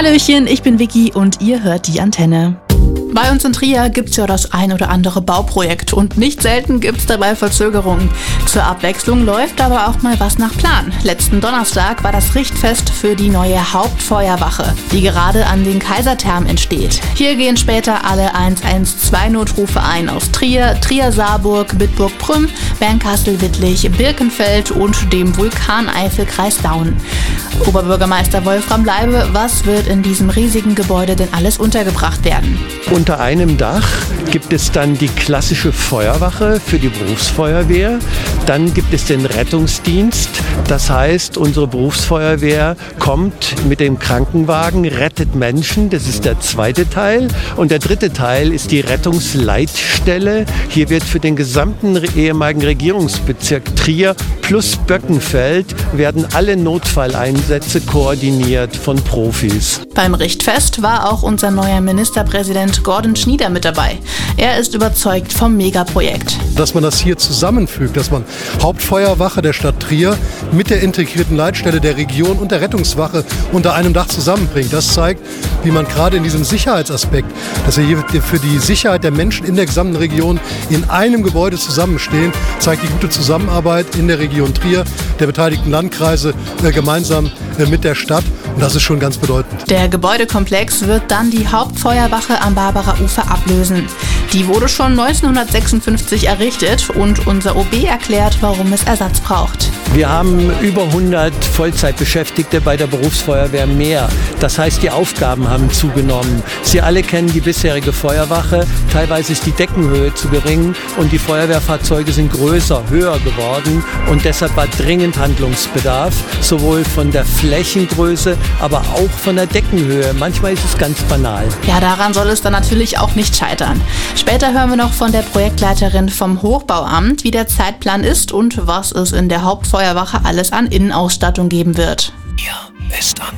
Hallöchen, ich bin Vicky und ihr hört die Antenne. Bei uns in Trier gibt's ja das ein oder andere Bauprojekt und nicht selten gibt's dabei Verzögerungen. Zur Abwechslung läuft aber auch mal was nach Plan. Letzten Donnerstag war das Richtfest für die neue Hauptfeuerwache, die gerade an den Kaiserthermen entsteht. Hier gehen später alle 112-Notrufe ein aus Trier, Trier-Saarburg, Bitburg-Prüm, Bernkastel-Wittlich, Birkenfeld und dem Vulkaneifelkreis Daun. Oberbürgermeister Wolfram Leibe, was wird in diesem riesigen Gebäude denn alles untergebracht werden? Unter einem Dach gibt es dann die klassische Feuerwache für die Berufsfeuerwehr. Dann gibt es den Rettungsdienst. Das heißt, unsere Berufsfeuerwehr kommt mit dem Krankenwagen, rettet Menschen. Das ist der zweite Teil. Und der dritte Teil ist die Rettungsleitstelle. Hier wird für den gesamten ehemaligen Regierungsbezirk Trier plus Böckenfeld werden alle Notfalleinsätze koordiniert von Profis. Beim Richtfest war auch unser neuer Ministerpräsident Gordon Schnieder mit dabei. Er ist überzeugt vom Megaprojekt. Dass man das hier zusammenfügt, dass man Hauptfeuerwache der Stadt Trier mit der integrierten Leitstelle der Region und der Rettungswache unter einem Dach zusammenbringt. Das zeigt, wie man gerade in diesem Sicherheitsaspekt, dass wir hier für die Sicherheit der Menschen in der gesamten Region in einem Gebäude zusammenstehen, zeigt die gute Zusammenarbeit in der Region Trier, der beteiligten Landkreise gemeinsam mit der Stadt. Und das ist schon ganz bedeutend. Der Gebäudekomplex wird dann die Hauptfeuerwache am Barbarer Ufer ablösen. Die wurde schon 1956 errichtet und unser OB erklärt, warum es Ersatz braucht. Wir haben über 100 Vollzeitbeschäftigte bei der Berufsfeuerwehr mehr. Das heißt, die Aufgaben haben zugenommen. Sie alle kennen die bisherige Feuerwache. Teilweise ist die Deckenhöhe zu gering und die Feuerwehrfahrzeuge sind größer, höher geworden. Und deshalb war dringend Handlungsbedarf, sowohl von der Flächengröße, aber auch von der Deckenhöhe. Manchmal ist es ganz banal. Ja, daran soll es dann natürlich auch nicht scheitern. Später hören wir noch von der Projektleiterin vom Hochbauamt, wie der Zeitplan ist und was es in der Hauptfeuerwache alles an Innenausstattung geben wird. Hier ist Antenne.